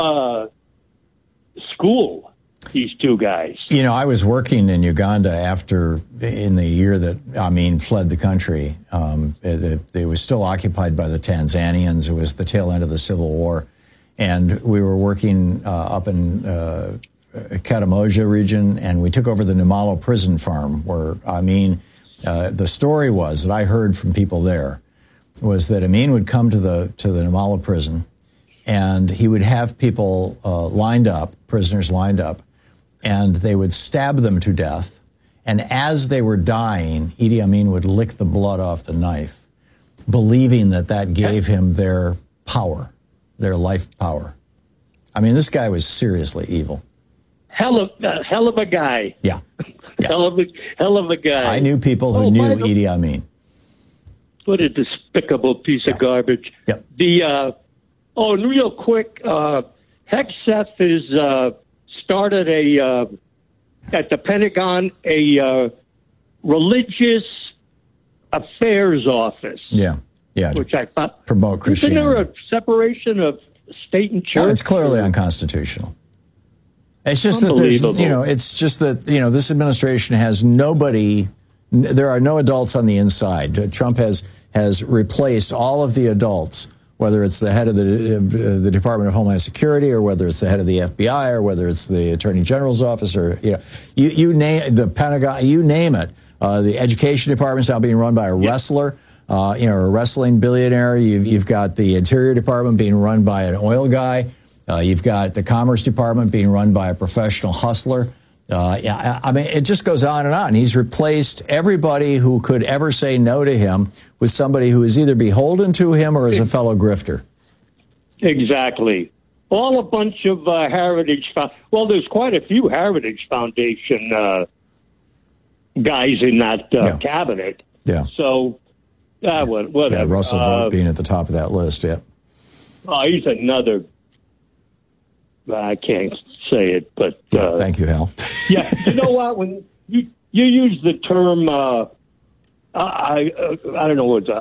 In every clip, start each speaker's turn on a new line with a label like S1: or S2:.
S1: school, these two guys?
S2: You know, I was working in Uganda in the year that Amin fled the country. It was still occupied by the Tanzanians. It was the tail end of the Civil War. And we were working up in Karamoja region, and we took over the Numalo prison farm where Amin, the story was that I heard from people there was that Amin would come to the Numalo prison, and he would have people lined up, prisoners lined up, and they would stab them to death. And as they were dying, Idi Amin would lick the blood off the knife, believing that gave him their power, their life power. I mean, this guy was seriously evil.
S1: Hell of a guy.
S2: Yeah.
S1: Hell of a guy.
S2: I knew people who knew Idi Amin.
S1: What a despicable piece of garbage.
S2: Yep.
S1: And real quick, Hegseth is started at the Pentagon a religious affairs office.
S2: Yeah.
S1: Which I thought
S2: promote Christianity.
S1: Isn't there a separation of state and church?
S2: Well, it's clearly unconstitutional. It's just that this administration has nobody. There are no adults on the inside. Trump has replaced all of the adults, whether it's the head of the Department of Homeland Security, or whether it's the head of the FBI, or whether it's the Attorney General's office, or you name the Pentagon, you name it. The Education Department is now being run by a wrestler, a wrestling billionaire. You've got the Interior Department being run by an oil guy. You've got the Commerce Department being run by a professional hustler. I mean, it just goes on and on. He's replaced everybody who could ever say no to him with somebody who is either beholden to him or is a fellow grifter.
S1: Exactly. All a bunch of Heritage. Well, there's quite a few Heritage Foundation guys in that cabinet.
S2: Yeah.
S1: So, whatever.
S2: Yeah, Russell Vought being at the top of that list. Yeah.
S1: He's another. I can't say it, but
S2: thank you, Hal.
S1: Yeah, you know what? When you use the term, I don't know what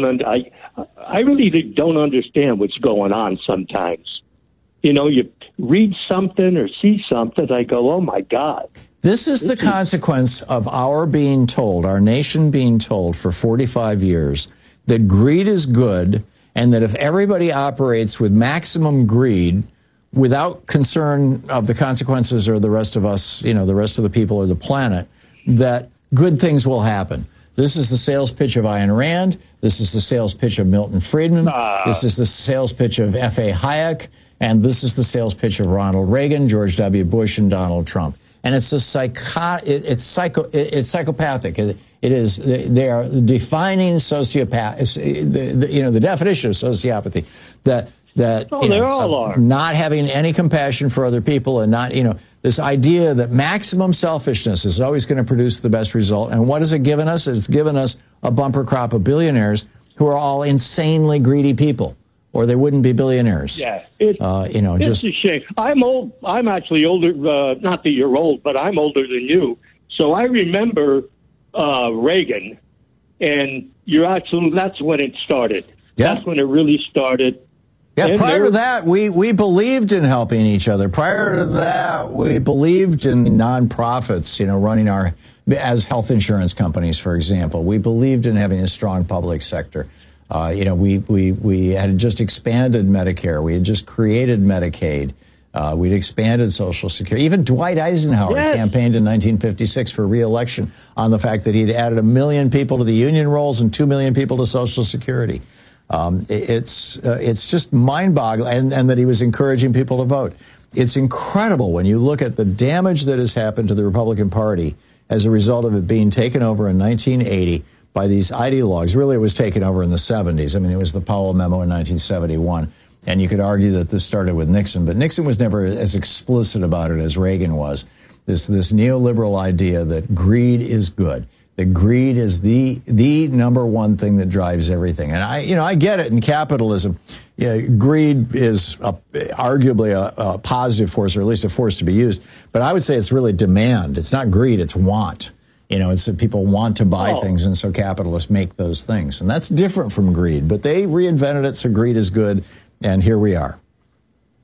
S1: I really don't understand what's going on sometimes. You read something or see something, I go, oh my God.
S2: This is the consequence of our nation being told for 45 years that greed is good, and that if everybody operates with maximum greed, without concern of the consequences or the rest of us, the rest of the people or the planet, that good things will happen. This is the sales pitch of Ayn Rand. This is the sales pitch of Milton Friedman. This is the sales pitch of F.A. Hayek. And this is the sales pitch of Ronald Reagan, George W. Bush, and Donald Trump. And it's it's psychopathic. They are defining sociopath. The definition of sociopathy that
S1: they all are.
S2: Not having any compassion for other people, and not, this idea that maximum selfishness is always going to produce the best result. And what has it given us? It's given us a bumper crop of billionaires who are all insanely greedy people, or they wouldn't be billionaires.
S1: Yeah, it's a shame. I'm old. I'm actually older. Not that you're old, but I'm older than you. So I remember Reagan, and that's when it started.
S2: Yeah.
S1: That's when it really started.
S2: Yeah, prior to that, we believed in helping each other. Prior to that, we believed in nonprofits, running as health insurance companies, for example. We believed in having a strong public sector. We had just expanded Medicare. We had just created Medicaid. We'd expanded Social Security. Even Dwight Eisenhower campaigned in 1956 for re-election on the fact that he'd added 1 million people to the union rolls and 2 million people to Social Security. It's just mind-boggling, and that he was encouraging people to vote. It's incredible when you look at the damage that has happened to the Republican Party as a result of it being taken over in 1980 by these ideologues. Really, it was taken over in the 70s. I mean, it was the Powell Memo in 1971. And you could argue that this started with Nixon, but Nixon was never as explicit about it as Reagan was. This neoliberal idea that greed is good. That greed is the number one thing that drives everything. And I get it in capitalism. Greed is arguably a positive force, or at least a force to be used. But I would say it's really demand. It's not greed, it's want. It's that people want to buy things, and so capitalists make those things. And that's different from greed. But they reinvented it, so greed is good, and here we are.